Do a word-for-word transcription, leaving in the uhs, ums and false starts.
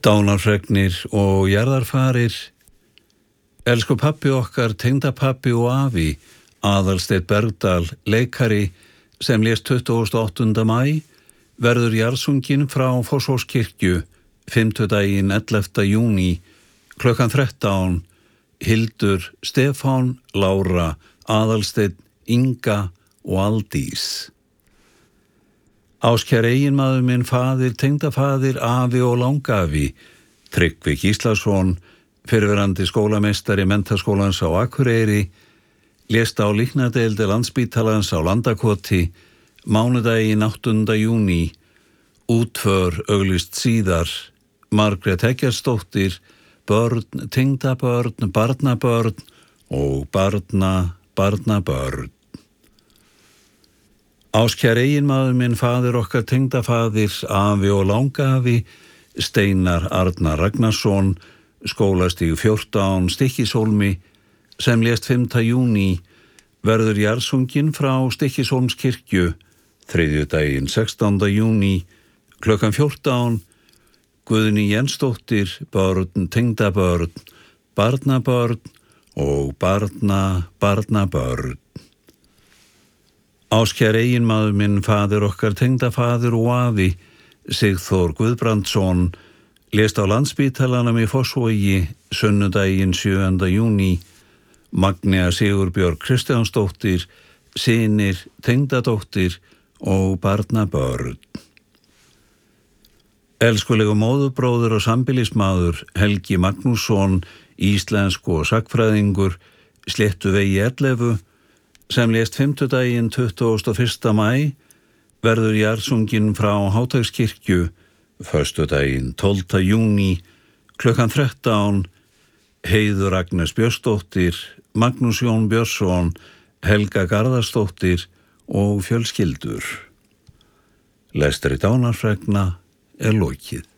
Dánarfregnir og jarðarfarir. Elsku pabbi okkar, tengdapabbi og afi, Aðalsteinn Bergdal, leikari, sem lést tuttugasta og áttunda maí, verður jarðsunginn frá Fossvogskirkju, fimmtudaginn ellefta júní, klukkan þrettán, Hildur, Stefán, Lára, Aðalsteinn, Inga og Aldís. Áskær eiginmaður minn, faðir, tengdafaðir, afi og langafi, Tryggvi Gíslason, fyrrverandi skólameistari Menntaskólans á Akureyri, lést á líknardeildi Landspítalans á Landakoti, mánudaginn áttunda júní, útför auglýst síðar, Margrét Eggertsdóttir, börn, tengdabörn, barnabörn og barna, barnabörn. Áskær eiginmaður minn, faðir okkar, tengdafaðir, afi og langafi, Steinar Arnar Ragnarsson, skólastíg fjórtán, Stykkishólmi, sem lést fimmta júní, verður jarðsunginn frá Stykkishólmskirkju, þriðjudaginn sextánda júní, klukkan fjórtán, Guðný Jensdóttir, börn, tengdabörn, barnabörn og barna, barnabörn. Áskær eiginmaður minn, faðir okkar, tengdafaðir og afi, Sigþór Guðbrandsson, lést á Landspítalanum í Fossvogi, sunnudaginn sjöunda júní, Magnea Sigurbjörg Kristjánsdóttir, synir, tengdadóttir og barnabörn. Elskulegu móðurbróðir og sambýlismaður, Helgi Magnússon, íslensku og sagnfræðingur, Sléttuvegi ellefu, sem lést fimmtudaginn tuttugasta og fyrsta maí, verður jarðsunginn frá Háteigskirkju, föstudaginn tólfta júní, klukkan þrettán, Heiður Agnes Björnsdóttir, Magnús Jón Björnsson, Helga Garðarsdóttir og fjölskyldur. Lestri dánarfregna er lokið.